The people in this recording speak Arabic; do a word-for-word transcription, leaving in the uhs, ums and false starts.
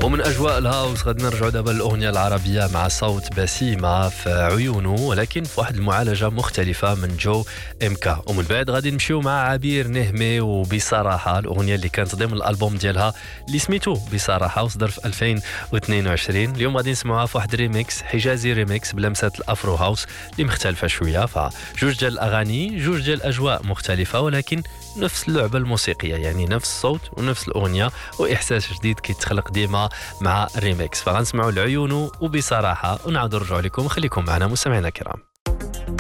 ومن أجواء الهاوس غادي نرجعوا دابا للأغنية العربية مع صوت بسيمة في عيونه، ولكن في واحد المعالجة مختلفة من جو إمكا. ومن بعد غادي نمشيو مع عبير نهمي وبصراحة، الأغنية اللي كانت ضمن الألبوم ديالها اللي سميتو بصراحة وصدر في ألفين واثنين وعشرين. اليوم غادي نسمعوها في واحد ريميكس حجازي، ريميكس بلمسة الأفرو هاوس اللي مختلفة شوية. فجوج ديال الأغاني، جوج ديال الأجواء مختلفة، ولكن نفس اللعبة الموسيقية، يعني نفس الصوت ونفس الأغنية وإحساس جديد كيتخلق ديما مع الريميكس. فغنسمعوا العيون وبصراحة ونعاودوا نرجعوا لكم. خليكم معنا مستمعينا الكرام.